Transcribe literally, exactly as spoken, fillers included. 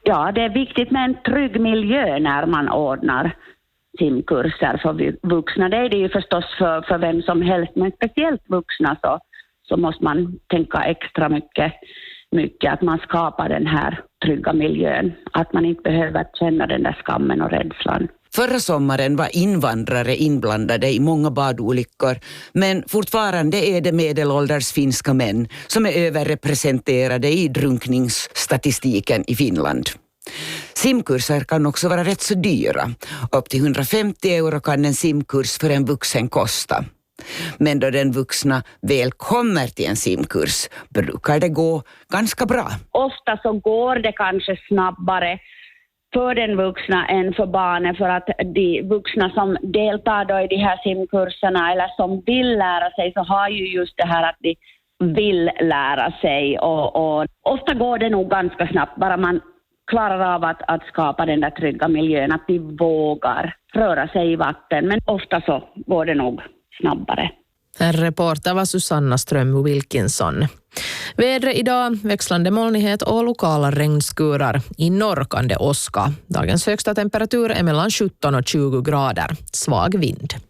Ja, det är viktigt med en trygg miljö när man ordnar simkurser för vuxna. Det är det ju förstås för, för vem som helst, men speciellt vuxna så, så måste man tänka extra mycket, mycket att man skapar den här trygga miljön. Att man inte behöver känna den där skammen och rädslan. Förra sommaren var invandrare inblandade i många badolyckor, men fortfarande är det medelålders finska män som är överrepresenterade i drunkningsstatistiken i Finland. Simkurser kan också vara rätt så dyra. Upp till hundrafemtio euro kan en simkurs för en vuxen kosta. Men då den vuxna väl kommer till en simkurs brukar det gå ganska bra. Ofta så går det kanske snabbare för den vuxna än för barnen, för att de vuxna som deltar då i de här simkurserna eller som vill lära sig så har ju just det här att de vill lära sig och, och ofta går det nog ganska snabbt bara man klarar av att, att skapa den där trygga miljön, att de vågar röra sig i vatten, men ofta så går det nog snabbare. En reporter var Susanna Ström Wilkinson. Vädret idag, växlande molnighet och lokala regnskurar. I norr kan det åska. Dagens högsta temperatur är mellan sjutton och tjugo grader. Svag vind.